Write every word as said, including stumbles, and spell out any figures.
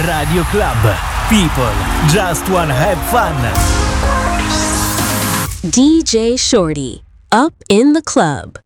Radio Club. People just wanna have fun. D J Shorty, up in the club.